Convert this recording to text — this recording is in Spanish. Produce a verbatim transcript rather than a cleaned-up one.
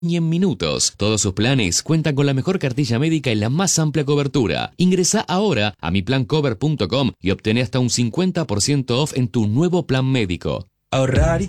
y en minutos. Todos sus planes cuentan con la mejor cartilla médica y la más amplia cobertura. Ingresa ahora a mi plan cover punto com y obtené hasta un cincuenta por ciento off en tu nuevo plan médico. Ahorrar y